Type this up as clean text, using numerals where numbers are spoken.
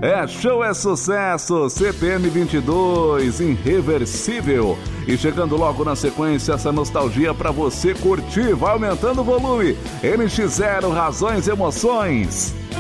É show, é sucesso, CPM 22, irreversível. E chegando logo na sequência, essa nostalgia pra você curtir, vai aumentando o volume. NX0, Razões e Emoções.